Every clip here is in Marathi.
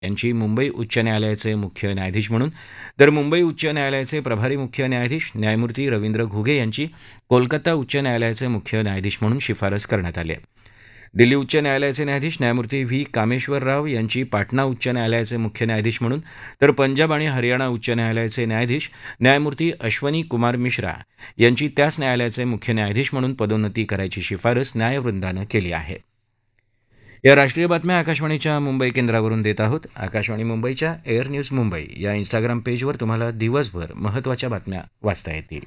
यांची मुंबई उच्च न्यायालयाचे मुख्य न्यायाधीश म्हणून, तर मुंबई उच्च न्यायालयाचे प्रभारी मुख्य न्यायाधीश न्यायमूर्ती रवींद्र घुगे यांची कोलकाता उच्च न्यायालयाचे मुख्य न्यायाधीश म्हणून शिफारस करण्यात आली आहे. दिल्ली उच्च न्यायालयाचे न्यायाधीश न्यायमूर्ती व्ही कामेश्वर राव यांची पाटणा उच्च न्यायालयाचे मुख्य न्यायाधीश म्हणून, तर पंजाब आणि हरियाणा उच्च न्यायालयाचे न्यायाधीश न्यायमूर्ती अश्वनी कुमार मिश्रा यांची त्याच न्यायालयाचे मुख्य न्यायाधीश म्हणून पदोन्नती करायची शिफारस न्यायवृंदानं केली आहे. या राष्ट्रीय बातम्या आकाशवाणीच्या मुंबई केंद्रावरून देत आहोत. आकाशवाणी मुंबईच्या एअर न्यूज मुंबई या इंस्टाग्राम पेजवर तुम्हाला दिवसभर महत्त्वाच्या बातम्या वाचता येतील.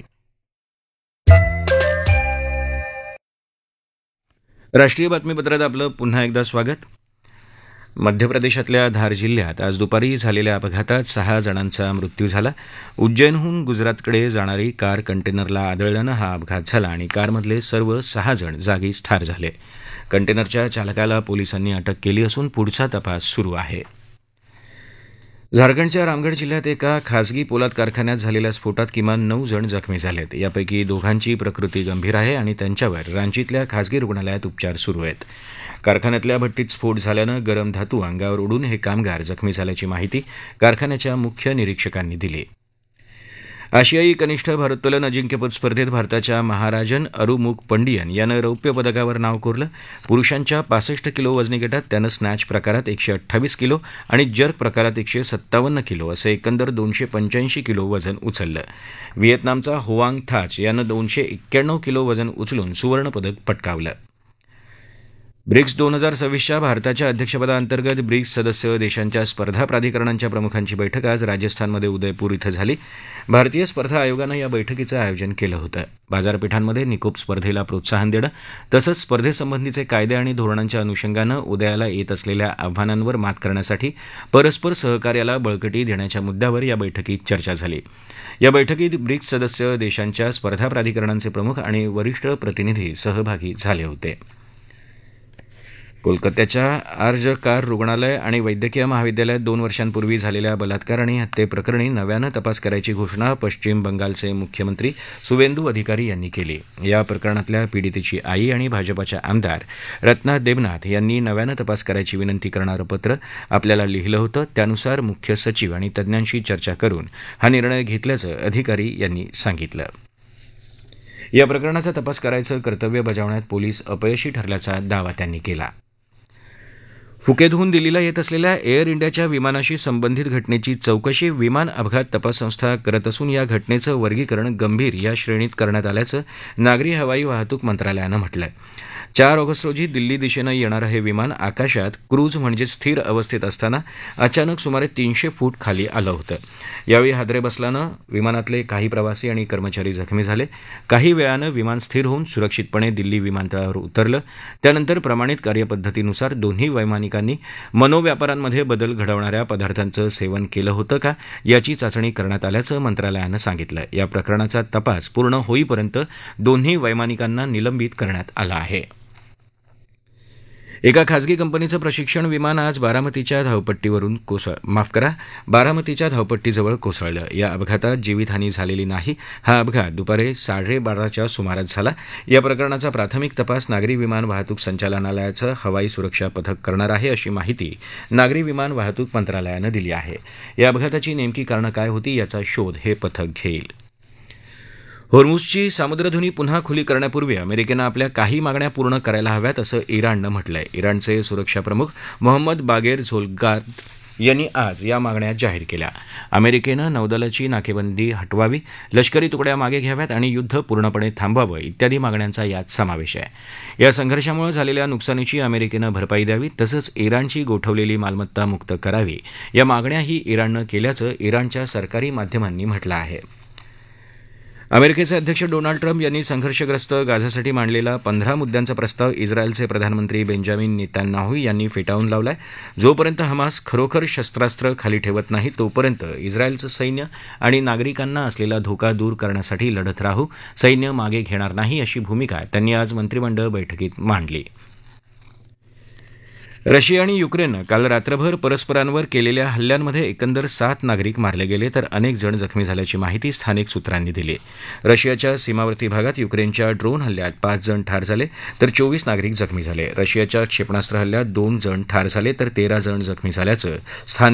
राष्ट्रीय बातमीपत्रात आपलं पुन्हा एकदा स्वागत. मध्य प्रदेशातल्या धार जिल्ह्यात आज दुपारी झालेल्या अपघातात 6 जणांचा मृत्यू झाला. उज्जैनहून गुजरातकडे जाणारी कार कंटेनरला आदळल्यानं हा अपघात झाला आणि कारमधले सर्व 6 जण जागीच ठार झाले. कंटेनरच्या चालकाला पोलिसांनी अटक केली असून पुढचा तपास सुरू आहे. झारखंडच्या रामगढ जिल्ह्यात एका खासगी पोलाद कारखान्यात झालेल्या स्फोटात किमान 9 जण जखमी झालेत. यापैकी दोघांची प्रकृती गंभीर आहे आणि त्यांच्यावर रांचीतल्या खासगी रुग्णालयात उपचार सुरू आहेत. कारखान्यातल्या भट्टीत स्फोट झाल्यानं गरम धातू अंगावर उडून हे कामगार जखमी झाल्याची माहिती कारखान्याच्या मुख्य निरीक्षकांनी दिली. आशियाई कनिष्ठ भारोत्तोलन अजिंक्यपद स्पर्धेत भारताच्या महाराजन अरुमुग पंडियन यानं रौप्य पदकावर नाव कोरलं. पुरुषांच्या 65 किलो वजनी गटात त्यानं स्नॅच प्रकारात 128 किलो आणि जर्क प्रकारात 157 किलो असं एकंदर 285 किलो वजन उचललं. व्हिएतनामचा होआंग थाच यानं 291 किलो वजन उचलून सुवर्णपदक पटकावलं. ब्रिक्स 2026च्या भारताच्या अध्यक्षपदाअंतर्गत ब्रिक्स सदस्य देशांच्या स्पर्धा प्राधिकरणांच्या प्रमुखांची बैठक आज राजस्थानमध्ये उदयपूर इथं झाली. भारतीय स्पर्धा आयोगानं या बैठकीचं आयोजन केलं होतं. बाजारपेठांमध्ये निकोप स्पर्धेला प्रोत्साहन देणं तसंच स्पर्धेसंबंधीचे कायदे आणि धोरणांच्या अनुषंगानं उदयाला येत असलेल्या आव्हानांवर मात करण्यासाठी परस्पर सहकार्याला बळकटी देण्याच्या मुद्द्यावर या बैठकीत चर्चा झाली. या बैठकीत ब्रिक्स सदस्य देशांच्या स्पर्धा प्राधिकरणांचे प्रमुख आणि वरिष्ठ प्रतिनिधी सहभागी झाले होते. कोलकात्याच्या आर्ज कार रुग्णालय आणि वैद्यकीय महाविद्यालयात 2 वर्षांपूर्वी झालेल्या बलात्कार आणि हत्येप्रकरणी नव्यानं तपास करायची घोषणा पश्चिम बंगालचे मुख्यमंत्री सुवेंदू अधिकारी यांनी केली. या प्रकरणातल्या पीडितेची आई आणि भाजपाच्या आमदार रत्ना देबनाथ यांनी नव्यानं तपास करायची विनंती करणारं पत्र आपल्याला लिहिलं होतं. त्यानुसार मुख्य सचिव आणि तज्ज्ञांशी चर्चा करून हा निर्णय घेतल्याचं अधिकारी यांनी सांगितलं. या प्रकरणाचा तपास करायचं कर्तव्य बजावण्यात पोलीस अपयशी ठरल्याचा दावा त्यांनी केला. फुकेतहून दिल्लीला येत असलेल्या एअर इंडियाच्या विमानाशी संबंधित घटनेची चौकशी विमान अपघात तपास संस्था करत असून या घटनेचं वर्गीकरण गंभीर या श्रेणीत करण्यात आल्याचं नागरी हवाई वाहतूक मंत्रालयानं म्हटलंय. 4 ऑगस्ट रोजी दिल्ली दिशेनं येणारं हे विमान आकाशात क्रूज म्हणजे स्थिर अवस्थेत असताना अचानक सुमारे 300 फूट खाली आलं होतं. यावेळी हादरे बसल्यानं विमानातले काही प्रवासी आणि कर्मचारी जखमी झाले. काही वेळानं विमान स्थिर होऊन सुरक्षितपणे दिल्ली विमानतळावर उतरलं. त्यानंतर प्रमाणित कार्यपद्धतीनुसार दोन्ही वैमानिकांनी मनोव्यापारांमध्ये बदल घडवणाऱ्या पदार्थांचं सेवन केलं होतं का याची चाचणी करण्यात आल्याचं मंत्रालयानं सांगितलं. या प्रकरणाचा तपास पूर्ण होईपर्यंत दोन्ही वैमानिकांना निलंबित करण्यात आलं आहे. एका खासगी कंपनीचं प्रशिक्षण विमान आज बारामतीच्या धावपट्टीजवळ कोसळलं. या अपघातात जीवितहानी झालेली नाही. हा अपघात दुपारी 12:30च्या सुमारास झाला. या प्रकरणाचा प्राथमिक तपास नागरी विमान वाहतूक संचालनालयाचं हवाई सुरक्षा पथक करणार आहे अशी माहिती नागरी विमान वाहतूक मंत्रालयानं दिली आहे. या अपघाताची नेमकी कारणं काय होती याचा शोध हे पथक घेईल. होर्मुझची सामुद्रधुनी पुन्हा खुली करण्यापूर्वी अमेरिकेनं आपल्या काही मागण्या पूर्ण करायला हव्यात असं इराणनं म्हटलंय. इराणचे सुरक्षा प्रमुख मोहम्मद बागेर झोलगार्द यांनी आज या मागण्या जाहीर केल्या. अमेरिकेनं नौदलाची नाकेबंदी हटवावी, लष्करी तुकड्या मागे घ्याव्यात आणि युद्ध पूर्णपणे थांबवावं इत्यादी मागण्यांचा यात समावेश आहे. या संघर्षामुळे झालेल्या नुकसानीची अमेरिकेनं भरपाई द्यावी तसंच इराणची गोठवलेली मालमत्ता मुक्त करावी या मागण्याही इराणनं केल्याचं इराणच्या सरकारी माध्यमांनी म्हटलं आहे. अमेरिकेचे अध्यक्ष डोनाल्ड ट्रम्प यांनी संघर्षग्रस्त गाझासाठी मांडलेला 15 मुद्द्यांचा प्रस्ताव इस्रायलचे प्रधानमंत्री बेंजामिन नेतान्याहू यांनी फेटाळून लावलाय. जोपर्यंत हमास खरोखर शस्त्रास्त्र खाली ठेवत नाही तोपर्यंत इस्रायलचं सैन्य आणि नागरिकांना असलेला धोका दूर करण्यासाठी लढत राहू, सैन्य मागे घेणार नाही अशी भूमिका त्यांनी आज मंत्रिमंडळ बैठकीत मांडली. रशिया आणि युक्रेननं काल रात्रभर परस्परांवर केलेल्या हल्ल्यांमध्ये एकंदर 7 नागरिक मारले गेले तर अनेक जण जखमी झाल्याची माहिती स्थानिक सूत्रांनी दिली. रशियाच्या सीमावर्ती भागात युक्रेनच्या ड्रोन हल्ल्यात 5 जण ठार झाले तर 24 नागरिक जखमी झाले. रशियाच्या क्षेपणास्त्र हल्ल्यात 2 जण ठार झाले तर 13 जण जखमी झाल्याचं स्थानिक